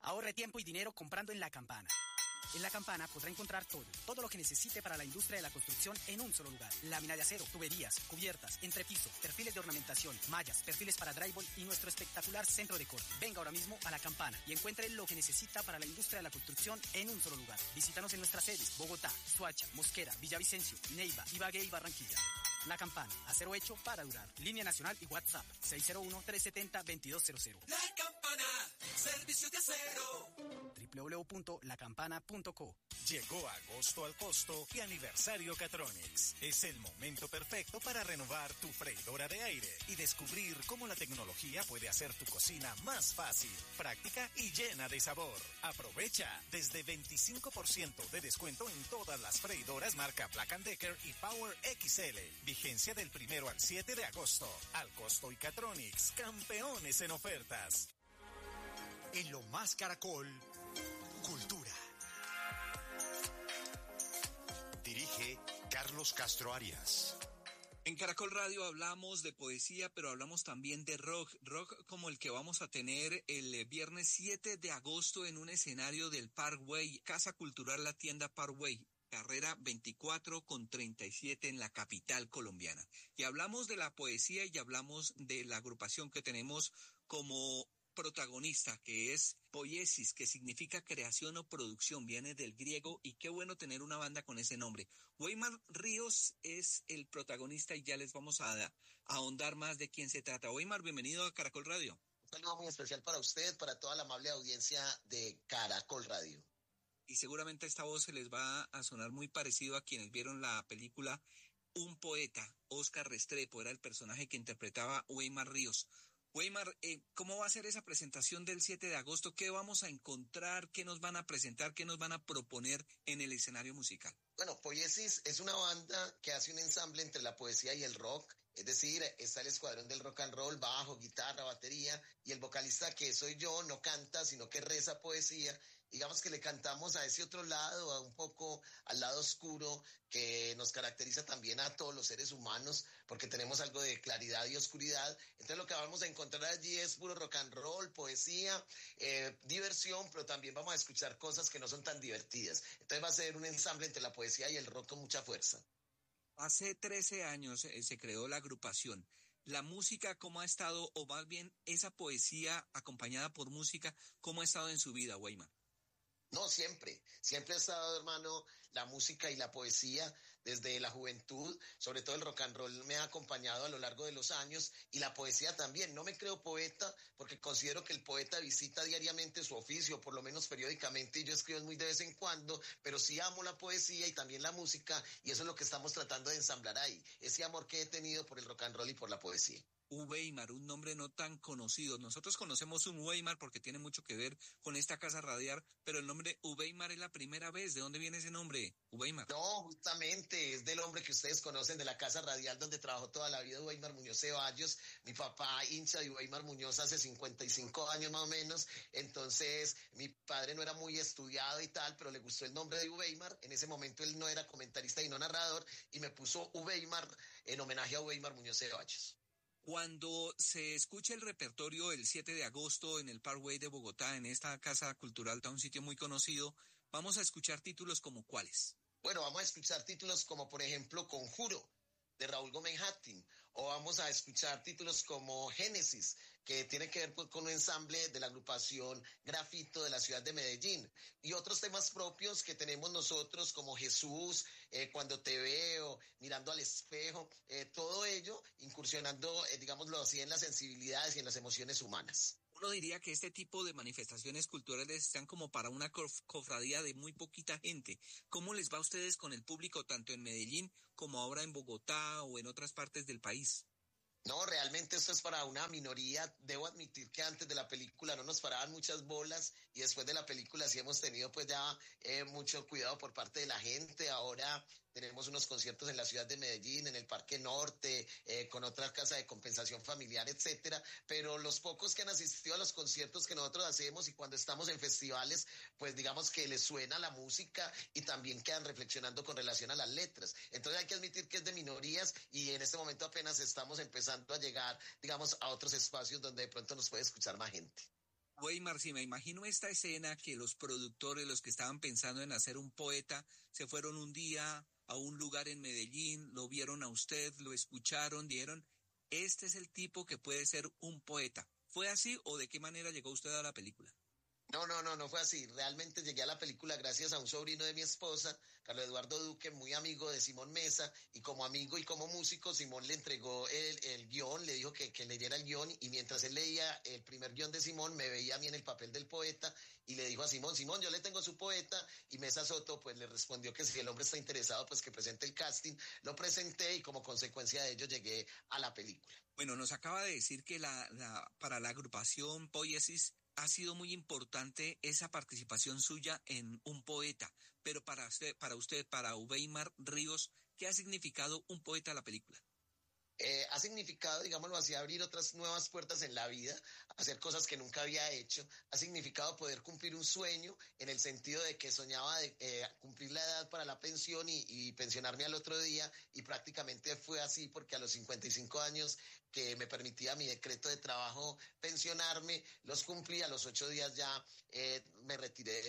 Ahorre tiempo y dinero comprando en La Campana. En La Campana podrá encontrar todo lo que necesite para la industria de la construcción en un solo lugar. Lámina de acero, tuberías, cubiertas, entrepiso, perfiles de ornamentación, mallas, perfiles para drywall y nuestro espectacular centro de corte. Venga ahora mismo a La Campana y encuentre lo que necesita para la industria de la construcción en un solo lugar. Visítanos en nuestras sedes: Bogotá, Soacha, Mosquera, Villavicencio, Neiva, Ibagué y Barranquilla. La Campana, acero hecho para durar. Línea nacional y WhatsApp 601-370-2200. La Campana, servicio de acero. www.lacampana.co. Llegó agosto al costo y aniversario Catronics. Es el momento perfecto para renovar tu freidora de aire y descubrir cómo la tecnología puede hacer tu cocina más fácil, práctica y llena de sabor. Aprovecha desde 25% de descuento en todas las freidoras marca Black & Decker y Power XL. Vigencia del 1 al 7 de agosto. Al costo y Catronics, campeones en ofertas. En Lo Más Caracol, Cultura. Dirige Carlos Castro Arias. En Caracol Radio hablamos de poesía, pero hablamos también de rock como el que vamos a tener el viernes 7 de agosto en un escenario del Parkway, Casa Cultural La Tienda Parkway, carrera 24 con 37 en la capital colombiana. Y hablamos de la poesía y hablamos de la agrupación que tenemos como protagonista, que es Poiesis, que significa creación o producción, viene del griego, y qué bueno tener una banda con ese nombre. Weimar Ríos es el protagonista y ya les vamos a ahondar más de quién se trata. Weimar, bienvenido a Caracol Radio. Un saludo muy especial para usted, para toda la amable audiencia de Caracol Radio. Y seguramente esta voz se les va a sonar muy parecido a quienes vieron la película Un Poeta. Óscar Restrepo era el personaje que interpretaba Weimar Ríos. Weimar, ¿cómo va a ser esa presentación del 7 de agosto? ¿Qué vamos a encontrar? ¿Qué nos van a presentar? ¿Qué nos van a proponer en el escenario musical? Bueno, Poiesis es una banda que hace un ensamble entre la poesía y el rock. Es decir, está el escuadrón del rock and roll, bajo, guitarra, batería, y el vocalista, que soy yo, no canta, sino que reza poesía. Digamos que le cantamos a ese otro lado, a un poco al lado oscuro, que nos caracteriza también a todos los seres humanos, porque tenemos algo de claridad y oscuridad. Entonces lo que vamos a encontrar allí es puro rock and roll, poesía, diversión, pero también vamos a escuchar cosas que no son tan divertidas. Entonces va a ser un ensamble entre la poesía y el rock con mucha fuerza. Hace 13 años se creó la agrupación. La música, ¿cómo ha estado? O más bien, esa poesía acompañada por música, ¿cómo ha estado en su vida, Weimar? No, siempre ha estado, hermano, la música y la poesía desde la juventud, sobre todo el rock and roll me ha acompañado a lo largo de los años, y la poesía también. No me creo poeta porque considero que el poeta visita diariamente su oficio, por lo menos periódicamente, y yo escribo muy de vez en cuando, pero sí amo la poesía y también la música, y eso es lo que estamos tratando de ensamblar ahí, ese amor que he tenido por el rock and roll y por la poesía. Weimar, un nombre no tan conocido. Nosotros conocemos un Weimar porque tiene mucho que ver con esta casa radial, pero el nombre Weimar es la primera vez. ¿De dónde viene ese nombre, Weimar? No, justamente es del hombre que ustedes conocen de la casa radial donde trabajó toda la vida, Weimar Muñoz Ceballos. Mi papá, hincha de Weimar Muñoz hace 55 años más o menos. Entonces, mi padre no era muy estudiado y tal, pero le gustó el nombre de Weimar. En ese momento él no era comentarista y no narrador, y me puso Weimar en homenaje a Weimar Muñoz Ceballos. Cuando se escuche el repertorio el 7 de agosto en el Parkway de Bogotá, en esta casa cultural, un sitio muy conocido, vamos a escuchar títulos como ¿cuáles? Bueno, vamos a escuchar títulos como, por ejemplo, Conjuro, de Raúl Gómez Hattin, o vamos a escuchar títulos como Génesis, que tiene que ver con un ensamble de la agrupación Grafito de la ciudad de Medellín, y otros temas propios que tenemos nosotros como Jesús, Cuando te veo, Mirando al espejo, todo ello incursionando, digámoslo así, en las sensibilidades y en las emociones humanas. Uno diría que este tipo de manifestaciones culturales están como para una cofradía de muy poquita gente. ¿Cómo les va a ustedes con el público tanto en Medellín como ahora en Bogotá o en otras partes del país? No, realmente esto es para una minoría. Debo admitir que antes de la película no nos paraban muchas bolas, y después de la película sí hemos tenido pues ya mucho cuidado por parte de la gente. Ahora tenemos unos conciertos en la ciudad de Medellín, en el Parque Norte, con otra casa de compensación familiar, etcétera. Pero los pocos que han asistido a los conciertos que nosotros hacemos y cuando estamos en festivales, pues digamos que les suena la música y también quedan reflexionando con relación a las letras. Entonces hay que admitir que es de minorías, y en este momento apenas estamos empezando a llegar, digamos, a otros espacios donde de pronto nos puede escuchar más gente. Weimar, si me imagino esta escena que los productores, los que estaban pensando en hacer un poeta, se fueron un día a un lugar en Medellín, lo vieron a usted, lo escucharon, dijeron, este es el tipo que puede ser un poeta. ¿Fue así o de qué manera llegó usted a la película? No fue así. Realmente llegué a la película gracias a un sobrino de mi esposa, Carlos Eduardo Duque, muy amigo de Simón Mesa, y como amigo y como músico, Simón le entregó el guión, le dijo que leyera el guión, y mientras él leía el primer guión de Simón, me veía a mí en el papel del poeta, y le dijo a Simón, yo le tengo su poeta, y Mesa Soto pues le respondió que si el hombre está interesado, pues que presente el casting. Lo presenté y como consecuencia de ello llegué a la película. Bueno, nos acaba de decir que para la agrupación Poiesis ha sido muy importante esa participación suya en un poeta, pero para usted, para Weimar Ríos, ¿qué ha significado un poeta a la película? Ha significado, digámoslo así, abrir otras nuevas puertas en la vida, hacer cosas que nunca había hecho. Ha significado poder cumplir un sueño en el sentido de que soñaba de cumplir la edad para la pensión y pensionarme al otro día, y prácticamente fue así porque a los 55 años que me permitía mi decreto de trabajo pensionarme, los cumplí. A los 8 días ya me retiré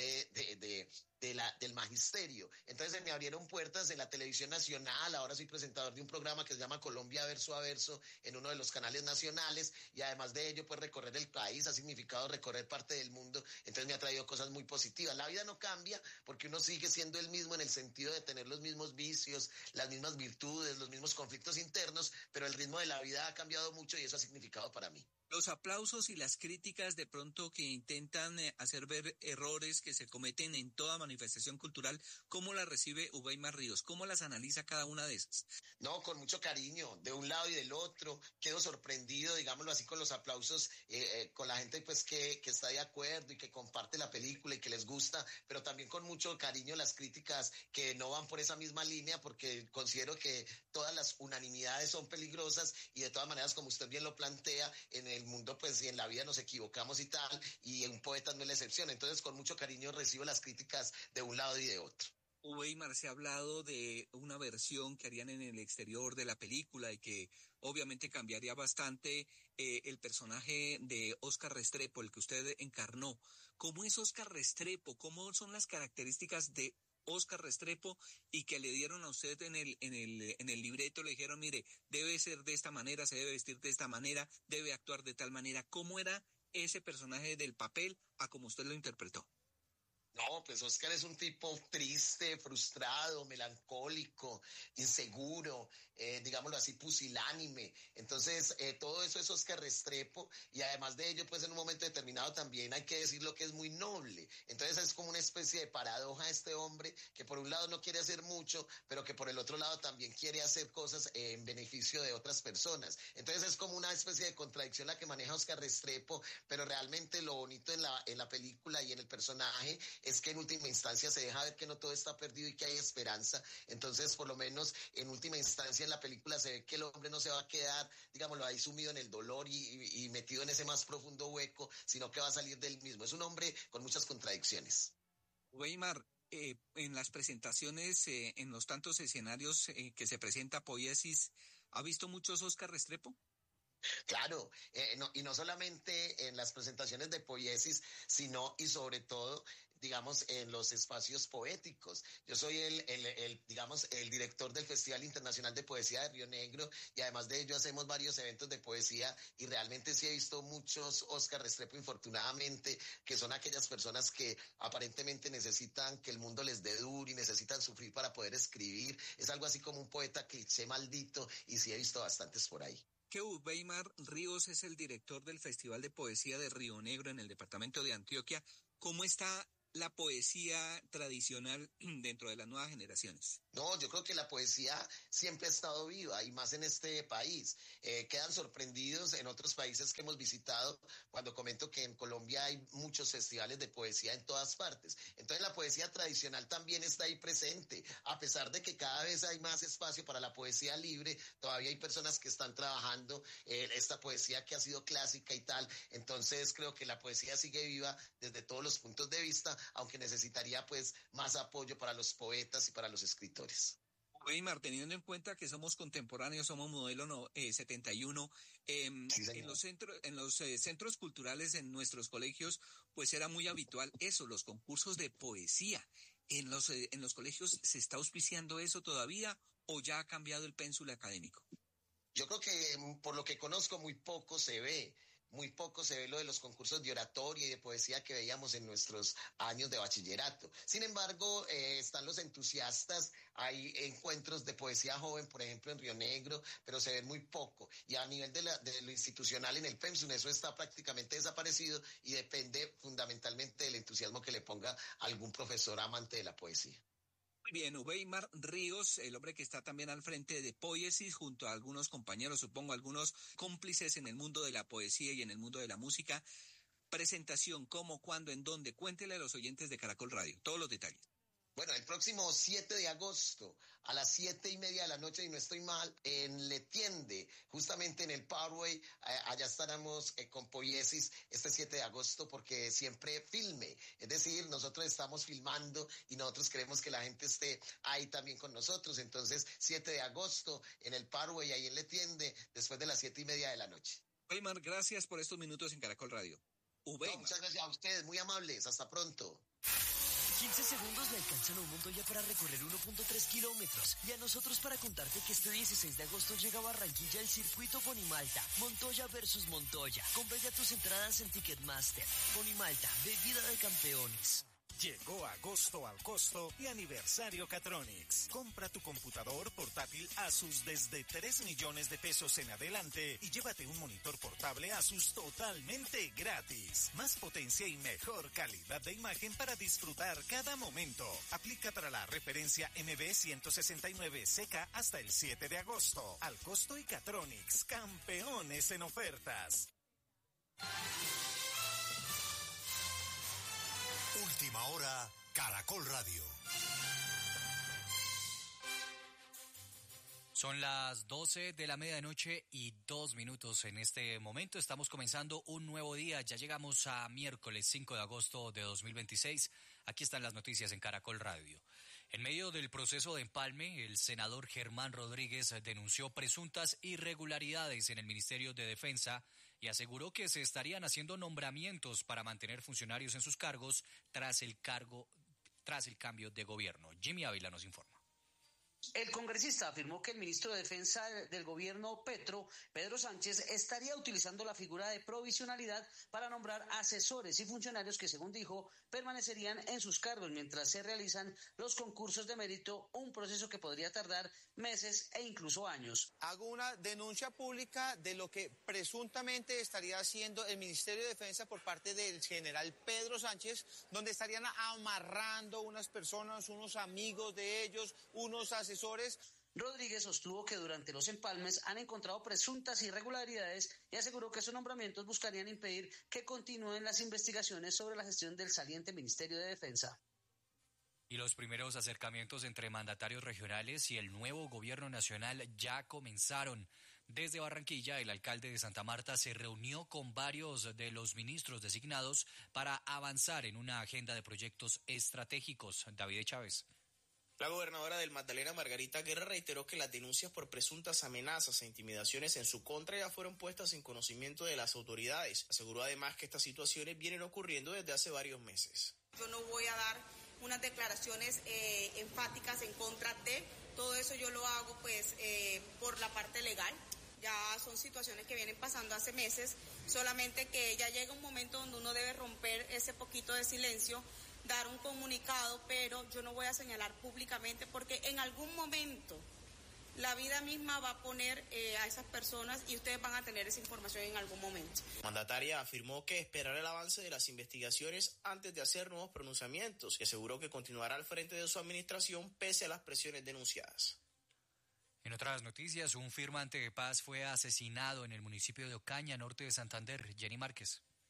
del magisterio. Entonces se me abrieron puertas en la televisión nacional. Ahora soy presentador de un programa que se llama Colombia Verso a Verso en uno de los canales nacionales, y además de ello pues recorrer el país ha significado recorrer parte del mundo. Entonces me ha traído cosas muy positivas. La vida no cambia porque uno sigue siendo el mismo en el sentido de tener los mismos vicios, las mismas virtudes, los mismos conflictos internos, pero el ritmo de la vida ha cambiado mucho y eso ha significado para mí. Los aplausos y las críticas de pronto que intentan hacer ver errores que se cometen en toda manifestación cultural, ¿cómo las recibe Weimar Ríos? ¿Cómo las analiza cada una de esas? No, con mucho cariño, de un lado y del otro. Quedo sorprendido, digámoslo así, con los aplausos, con la gente pues que está de acuerdo y que comparte la película y que les gusta, pero también con mucho cariño las críticas que no van por esa misma línea, porque considero que todas las unanimidades son peligrosas, y de todas maneras, como usted bien lo plantea, en el mundo pues y en la vida nos equivocamos y tal, y un poeta no es la excepción. Entonces con mucho cariño recibo las críticas de un lado y de otro. Weimar, se ha hablado de una versión que harían en el exterior de la película y que obviamente cambiaría bastante el personaje de Óscar Restrepo, el que usted encarnó. ¿Cómo es Óscar Restrepo? ¿Cómo son las características de Óscar Restrepo y que le dieron a usted en el libreto? Le dijeron, mire, debe ser de esta manera, se debe vestir de esta manera, debe actuar de tal manera. ¿Cómo era ese personaje del papel a como usted lo interpretó? No, pues Óscar es un tipo triste, frustrado, melancólico, inseguro, digámoslo así, pusilánime. Entonces, todo eso es Óscar Restrepo, y además de ello, pues en un momento determinado también hay que decirlo que es muy noble. Entonces es como una especie de paradoja este hombre, que por un lado no quiere hacer mucho, pero que por el otro lado también quiere hacer cosas en beneficio de otras personas. Entonces es como una especie de contradicción la que maneja Óscar Restrepo, pero realmente lo bonito en la película y en el personaje es que en última instancia se deja ver que no todo está perdido y que hay esperanza. Entonces, por lo menos en última instancia en la película se ve que el hombre no se va a quedar, digámoslo, ahí sumido en el dolor y metido en ese más profundo hueco, sino que va a salir del mismo. Es un hombre con muchas contradicciones. Weimar, en las presentaciones, en los tantos escenarios que se presenta Poiesis, ¿ha visto muchos Óscar Restrepo? Claro, y no solamente en las presentaciones de Poiesis, sino y sobre todo, digamos, en los espacios poéticos. Yo soy digamos, el director del Festival Internacional de Poesía de Río Negro, y además de ello hacemos varios eventos de poesía, y realmente sí he visto muchos Óscar Restrepo, infortunadamente, que son aquellas personas que aparentemente necesitan que el mundo les dé duro y necesitan sufrir para poder escribir. Es algo así como un poeta cliché maldito, y sí he visto bastantes por ahí. Que Weimar Ríos es el director del Festival de Poesía de Río Negro en el departamento de Antioquia. ¿Cómo está la poesía tradicional dentro de las nuevas generaciones? No, yo creo que la poesía siempre ha estado viva, y más en este país. Quedan sorprendidos en otros países que hemos visitado cuando comento que en Colombia hay muchos festivales de poesía en todas partes. Entonces la poesía tradicional también está ahí presente. A pesar de que cada vez hay más espacio para la poesía libre, todavía hay personas que están trabajando esta poesía que ha sido clásica y tal. Entonces creo que la poesía sigue viva desde todos los puntos de vista, aunque necesitaría pues más apoyo para los poetas y para los escritores. Weimar, teniendo en cuenta que somos contemporáneos, somos modelo 71, Sí, en los centros culturales en nuestros colegios, pues era muy habitual eso, los concursos de poesía. En los colegios se está auspiciando eso todavía o ya ha cambiado el pénsul académico? Yo creo que por lo que conozco muy poco se ve lo de los concursos de oratoria y de poesía que veíamos en nuestros años de bachillerato. Sin embargo, están los entusiastas, hay encuentros de poesía joven, por ejemplo, en Río Negro, pero se ven muy poco. Y a nivel de lo institucional en el PEMSUN, eso está prácticamente desaparecido y depende fundamentalmente del entusiasmo que le ponga algún profesor amante de la poesía. Muy bien, Weimar Ríos, el hombre que está también al frente de Poiesis, junto a algunos compañeros, supongo, algunos cómplices en el mundo de la poesía y en el mundo de la música. Presentación, cómo, cuándo, en dónde. Cuéntele a los oyentes de Caracol Radio todos los detalles. Bueno, el próximo 7 de agosto a las 7:30 de la noche, y no estoy mal, en Le Tiende, justamente en el Parkway, allá estaremos con Poiesis este 7 de agosto porque siempre filme. Es decir, nosotros estamos filmando y nosotros queremos que la gente esté ahí también con nosotros. Entonces, 7 de agosto en el Parkway, ahí en Le Tiende, después de las 7:30 de la noche. Weimar, gracias por estos minutos en Caracol Radio. No, muchas gracias a ustedes, muy amables. Hasta pronto. 15 segundos le alcanzan a un Montoya para recorrer 1.3 kilómetros y a nosotros para contarte que este 16 de agosto llega a Barranquilla el circuito Ponimalta, Montoya versus Montoya. Compra ya tus entradas en Ticketmaster. Ponimalta, bebida de campeones. Llegó agosto al costo y aniversario Catronics. Compra tu computador portátil Asus desde 3 millones de pesos en adelante y llévate un monitor portable Asus totalmente gratis. Más potencia y mejor calidad de imagen para disfrutar cada momento. Aplica para la referencia MB169CK hasta el 7 de agosto. Al costo y Catronics, campeones en ofertas. Última hora, Caracol Radio. Son las 12 de la medianoche y 2 minutos en este momento. Estamos comenzando un nuevo día. Ya llegamos a miércoles 5 de agosto de 2026. Aquí están las noticias en Caracol Radio. En medio del proceso de empalme, el senador Germán Rodríguez denunció presuntas irregularidades en el Ministerio de Defensa y aseguró que se estarían haciendo nombramientos para mantener funcionarios en sus cargos tras el cambio de gobierno. Jimmy Ávila nos informa. El congresista afirmó que el ministro de Defensa del gobierno Pedro Sánchez, estaría utilizando la figura de provisionalidad para nombrar asesores y funcionarios que, según dijo, permanecerían en sus cargos mientras se realizan los concursos de mérito, un proceso que podría tardar meses e incluso años. Hago una denuncia pública de lo que presuntamente estaría haciendo el Ministerio de Defensa por parte del general Pedro Sánchez, donde estarían amarrando unas personas, unos amigos de ellos, unos asesores. Rodríguez sostuvo que durante los empalmes han encontrado presuntas irregularidades y aseguró que esos nombramientos buscarían impedir que continúen las investigaciones sobre la gestión del saliente Ministerio de Defensa. Y los primeros acercamientos entre mandatarios regionales y el nuevo gobierno nacional ya comenzaron. Desde Barranquilla, el alcalde de Santa Marta se reunió con varios de los ministros designados para avanzar en una agenda de proyectos estratégicos. David Chávez. La gobernadora del Magdalena, Margarita Guerra, reiteró que las denuncias por presuntas amenazas e intimidaciones en su contra ya fueron puestas en conocimiento de las autoridades. Aseguró además que estas situaciones vienen ocurriendo desde hace varios meses. Yo no voy a dar unas declaraciones enfáticas en contra de todo eso, yo lo hago por la parte legal. Ya son situaciones que vienen pasando hace meses, solamente que ya llega un momento donde uno debe romper ese poquito de silencio, dar un comunicado, pero yo no voy a señalar públicamente porque en algún momento la vida misma va a poner a esas personas y ustedes van a tener esa información en algún momento. La mandataria afirmó que esperará el avance de las investigaciones antes de hacer nuevos pronunciamientos y aseguró que continuará al frente de su administración pese a las presiones denunciadas. En otras noticias, un firmante de paz fue asesinado en el municipio de Ocaña, norte de Santander. Jenny Márquez.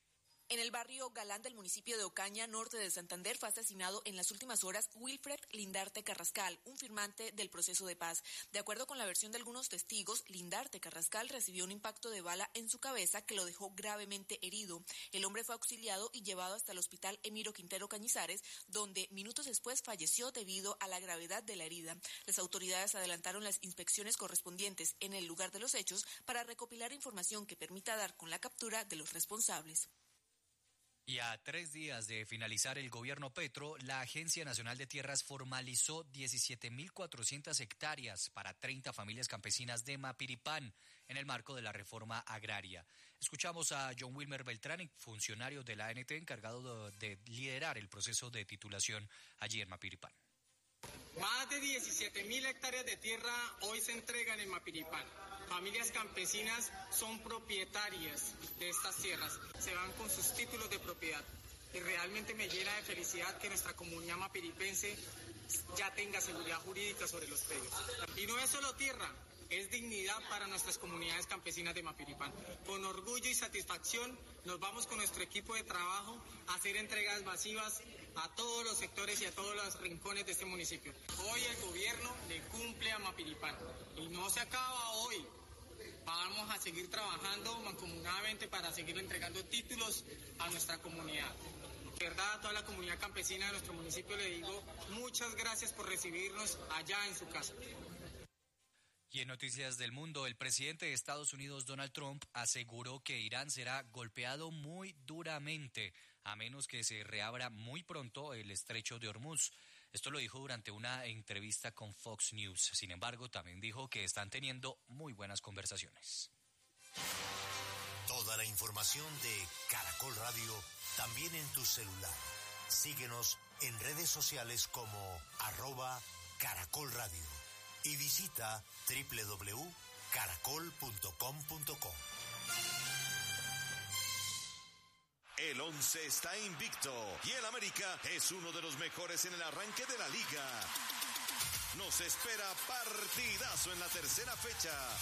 En el barrio Galán del municipio de Ocaña, norte de Santander, fue asesinado en las últimas horas Wilfred Lindarte Carrascal, un firmante del proceso de paz. De acuerdo con la versión de algunos testigos, Lindarte Carrascal recibió un impacto de bala en su cabeza que lo dejó gravemente herido. El hombre fue auxiliado y llevado hasta el hospital Emiro Quintero Cañizares, donde minutos después falleció debido a la gravedad de la herida. Las autoridades adelantaron las inspecciones correspondientes en el lugar de los hechos para recopilar información que permita dar con la captura de los responsables. Y a 3 días de finalizar el gobierno Petro, la Agencia Nacional de Tierras formalizó 17.400 hectáreas para 30 familias campesinas de Mapiripán en el marco de la reforma agraria. Escuchamos a John Wilmer Beltrán, funcionario de la ANT encargado de liderar el proceso de titulación allí en Mapiripán. Más de 17.000 hectáreas de tierra hoy se entregan en Mapiripán. Familias campesinas son propietarias de estas tierras, se van con sus títulos de propiedad. Y realmente me llena de felicidad que nuestra comunidad mapiripense ya tenga seguridad jurídica sobre los predios. Y no es solo tierra, es dignidad para nuestras comunidades campesinas de Mapiripán. Con orgullo y satisfacción nos vamos con nuestro equipo de trabajo a hacer entregas masivas a todos los sectores y a todos los rincones de este municipio. Hoy el gobierno le cumple a Mapiripán y no se acaba hoy. Vamos a seguir trabajando mancomunadamente para seguir entregando títulos a nuestra comunidad. De verdad, a toda la comunidad campesina de nuestro municipio le digo muchas gracias por recibirnos allá en su casa. Y en Noticias del Mundo, el presidente de Estados Unidos, Donald Trump, aseguró que Irán será golpeado muy duramente, a menos que se reabra muy pronto el estrecho de Hormuz. Esto lo dijo durante una entrevista con Fox News. Sin embargo, también dijo que están teniendo muy buenas conversaciones. Toda la información de Caracol Radio, también en tu celular. Síguenos en redes sociales como @Caracol Radio. Y visita www.caracol.com.co. El 11 está invicto y el América es uno de los mejores en el arranque de la liga. Nos espera partidazo en la tercera fecha.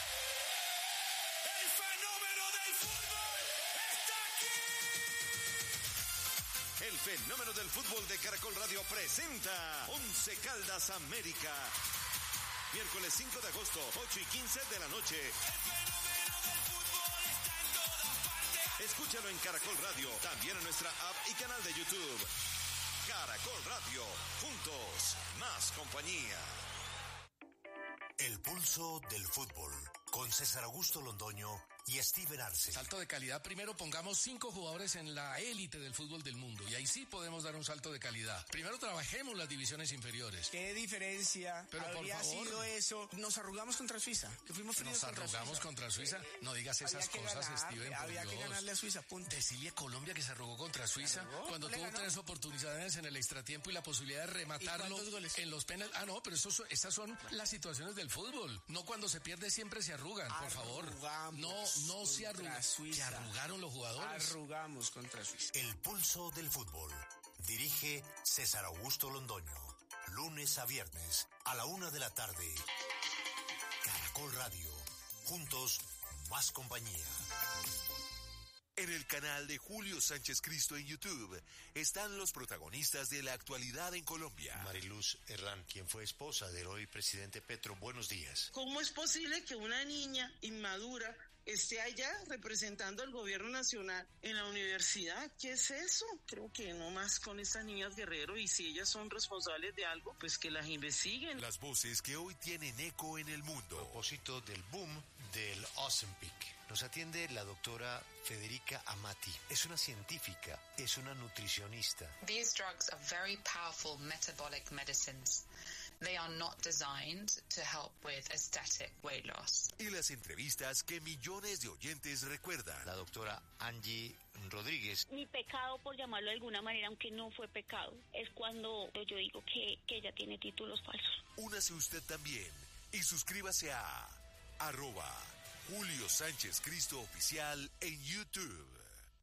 ¡El fenómeno del fútbol está aquí! El fenómeno del fútbol de Caracol Radio presenta 11 Caldas América. Miércoles 5 de agosto, 8:15 de la noche. El fenómeno del fútbol está en todas partes. Escúchalo en Caracol Radio, también en nuestra app y canal de YouTube. Caracol Radio, juntos, más compañía. El pulso del fútbol, con César Augusto Londoño y Steven Arce. Salto de calidad. Primero pongamos 5 jugadores en la élite del fútbol del mundo y ahí sí podemos dar un salto de calidad. Primero trabajemos las divisiones inferiores. ¿Qué diferencia habría sido eso? Nos arrugamos contra Suiza. Que fuimos fríos contra Suiza. Nos arrugamos contra Suiza. No digas esas cosas, Steven. Había que ganarle a Suiza, punto. Decirle a Colombia que se arrugó contra Suiza cuando tuvo 3 oportunidades en el extratiempo y la posibilidad de rematarlo en los penales. Ah, no, pero esas son las situaciones del fútbol. No cuando se pierde siempre se arrugan, por favor. No se arrugan. Se arrugaron los jugadores. Arrugamos contra Suiza. El pulso del fútbol. Dirige César Augusto Londoño. Lunes a viernes a la 1 de la tarde. Caracol Radio. Juntos, más compañía. En el canal de Julio Sánchez Cristo en YouTube están los protagonistas de la actualidad en Colombia. Mariluz Herrán, quien fue esposa del hoy presidente Petro, buenos días. ¿Cómo es posible que una niña inmadura esté allá representando al gobierno nacional en la universidad? ¿Qué es eso? Creo que no más con estas niñas Guerrero, y si ellas son responsables de algo, pues que las investiguen. Las voces que hoy tienen eco en el mundo. A propósito del boom del Ozempic, nos atiende la doctora Federica Amati. Es una científica, es una nutricionista. These drugs are very powerful metabolic medicines. They are not designed to help with aesthetic weight loss. Y las entrevistas que millones de oyentes recuerdan. La doctora Angie Rodríguez. Mi pecado, por llamarlo de alguna manera, aunque no fue pecado, es cuando yo digo que ella tiene títulos falsos. Únase usted también y suscríbase a @Julio Sánchez Cristo Oficial en YouTube.